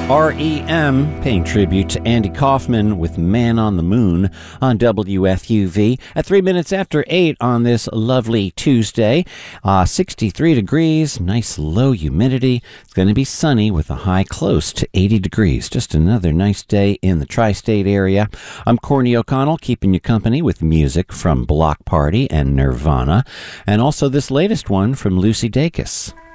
REM, paying tribute to Andy Kaufman with Man on the Moon on WFUV at 3 minutes after 8 on this lovely Tuesday. 63 degrees, nice low humidity. It's going to be sunny with a high close to 80 degrees. Just another nice day in the tri-state area. I'm Corny O'Connell, keeping you company with music from Block Party and Nirvana, and also this latest one from Lucy Dacus.